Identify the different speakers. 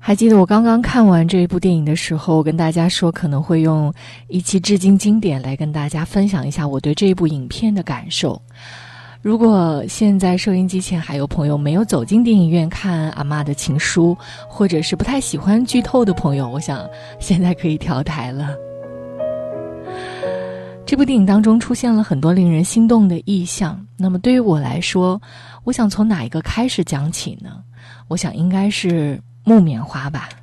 Speaker 1: 还记得我刚刚看完这一部电影的时候，跟大家说可能会用一期致敬经典来跟大家分享一下我对这一部影片的感受。如果现在收音机前还有朋友没有走进电影院看阿嬷的情书，或者是不太喜欢剧透的朋友，我想现在可以调台了。这部电影当中出现了很多令人心动的意象，那么对于我来说，我想从哪一个开始讲起呢？我想应该是木棉花吧。